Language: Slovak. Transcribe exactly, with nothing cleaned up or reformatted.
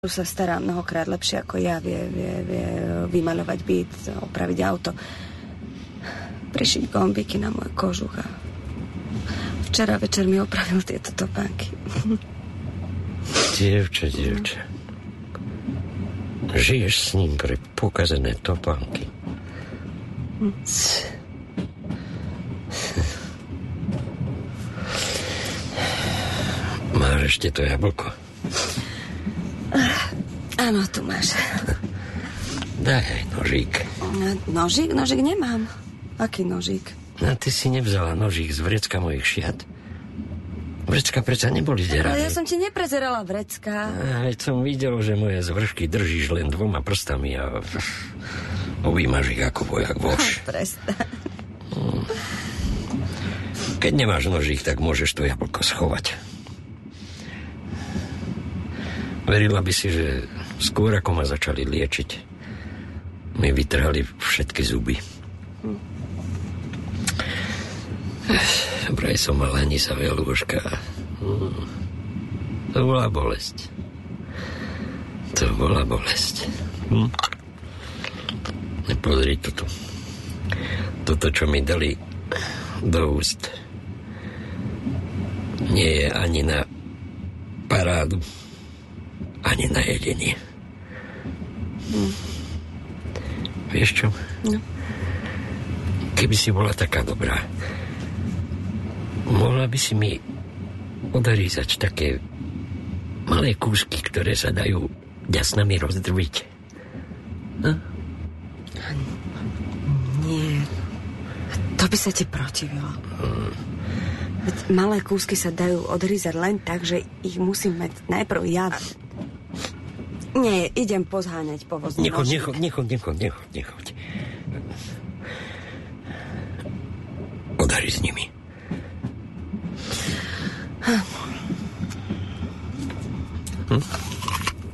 sa stará mnohokrát lepšie ako ja, vie, vie, vie vymaľovať byt, opraviť auto, prišiť gombíky na môj kožuch a včera večer mi opravil tieto topánky. Dievče, dievče. Žiješ s ním pre pokazené topánky. Hm. Máš ešte to jablko? Áno, tu máš. Daj aj nožík. Nožík? Nožík nemám. Aký nožík? No, ty si nevzala nožík z vrecka mojich šiat. Vrecka predsa neboli zderané. Ale ja som ti neprezerala vrecka. Veď som videl, že moje zvršky držíš len dvoma prstami a objímaš ich ako vojak vož. Prestaň. Keď nemáš nožík, tak môžeš to jablko schovať. Verila by si, že skôr ako ma začali liečiť, mi vytrhali všetky zuby. Hm. Vraj som mal hnisavé lôžka. Hm. To bola bolesť. To bola bolesť. Hm. Pozri toto. Toto, čo mi dali do úst, nie je ani na parádu, ani na jedenie. Hm. Vieš čo? No. Keby si bola taká dobrá, mohla by si mi odarízať také malé kúsky, ktoré sa dajú ďasnami rozdrviť. No? Nie. To by sa ti protivilo. Hmm. Malé kúsky sa dajú odrízať len tak, že ich musím mať najprv ja. Nie, idem pozháňať povozný nechoď, nožík. Nechoď, nechoď, nechoď, nechoď, nechoď. Odari s nimi. Hm.